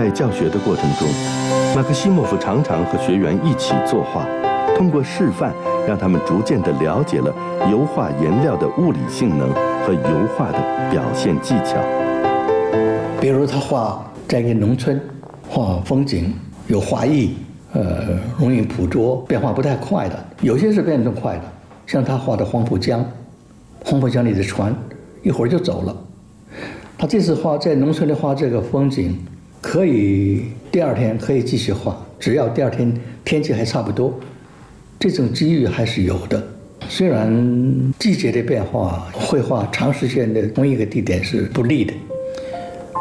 在教学的过程中，马克西莫夫常常和学员一起作画，通过示范，让他们逐渐地了解了油画颜料的物理性能和油画的表现技巧。 比如他画在一个农村，画风景有画意，容易捕捉，变化不太快的，有些是变动快的，像他画的黄浦江，黄浦江里的船一会儿就走了。他这次画在农村里画这个风景，可以第二天可以继续画，只要第二天天气还差不多，这种机遇还是有的。虽然季节的变化，绘画长时间的同一个地点是不利的。